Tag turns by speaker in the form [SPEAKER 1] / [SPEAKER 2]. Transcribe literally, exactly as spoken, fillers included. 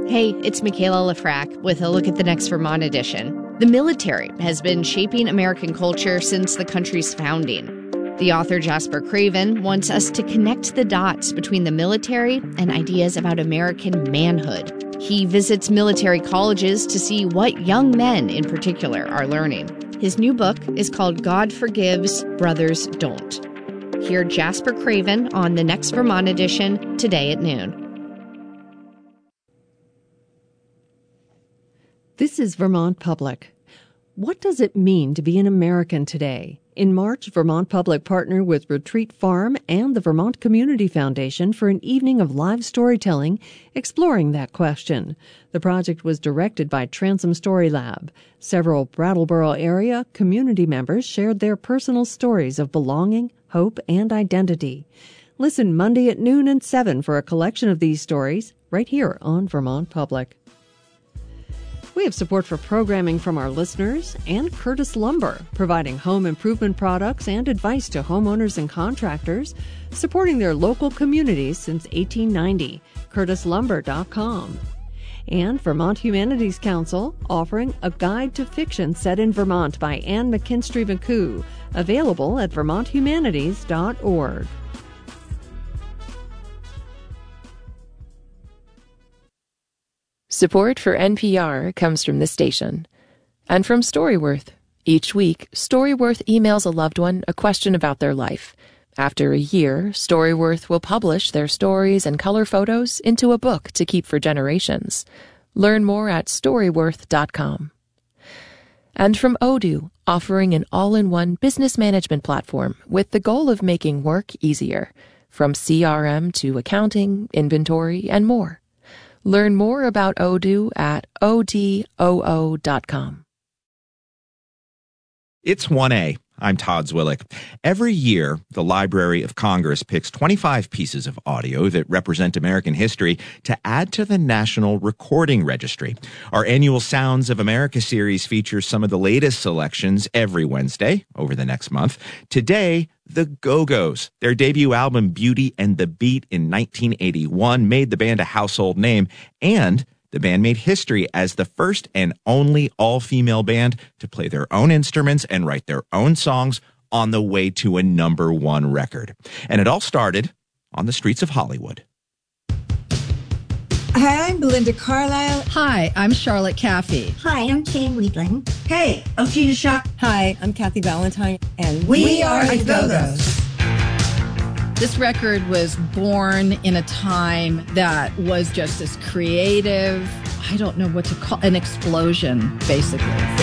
[SPEAKER 1] Hey, it's Michaela Lafrac with a look at the next Vermont edition. The military has been shaping American culture since the country's founding. The author Jasper Craven wants us to connect the dots between the military and ideas about American manhood. He visits military colleges to see what young men in particular are learning. His new book is called God Forgives, Brothers Don't. Hear Jasper Craven on the next Vermont edition today at noon.
[SPEAKER 2] This is Vermont Public. What does it mean to be an American today? In March, Vermont Public partnered with Retreat Farm and the Vermont Community Foundation for an evening of live storytelling exploring that question. The project was directed by Transom Story Lab. Several Brattleboro area community members shared their personal stories of belonging, hope, and identity. Listen Monday at noon and seven for a collection of these stories right here on Vermont Public. We have support for programming from our listeners and Curtis Lumber, providing home improvement products and advice to homeowners and contractors, supporting their local communities since eighteen ninety. curtis lumber dot com. And Vermont Humanities Council, offering A Guide to Fiction Set in Vermont by Anne McKinstry McCoo, available at vermont humanities dot org.
[SPEAKER 3] Support for N P R comes from this station and from Storyworth. Each week, Storyworth emails a loved one a question about their life. After a year, Storyworth will publish their stories and color photos into a book to keep for generations. Learn more at storyworth dot com. And from Odoo, offering an all-in-one business management platform with the goal of making work easier, from C R M to accounting, inventory, and more. Learn more about Odoo at odoo dot com.
[SPEAKER 4] It's one A. I'm Todd Zwillick. Every year, the Library of Congress picks twenty-five pieces of audio that represent American history to add to the National Recording Registry. Our annual Sounds of America series features some of the latest selections every Wednesday over the next month. Today, the Go-Go's. Their debut album, Beauty and the Beat, in nineteen eighty-one, made the band a household name, and the band made history as the first and only all-female band to play their own instruments and write their own songs on the way to a number one record. And it all started on the streets of Hollywood.
[SPEAKER 5] Hi, I'm Belinda Carlisle.
[SPEAKER 6] Hi, I'm Charlotte Caffey.
[SPEAKER 7] Hi, I'm Jane Weedling.
[SPEAKER 8] Hey, I'm Gina Shock.
[SPEAKER 9] Hi, I'm Kathy Valentine.
[SPEAKER 8] And we, we are the Go-Go's.
[SPEAKER 6] This record was born in a time that was just as creative, I don't know what to call, an explosion, basically.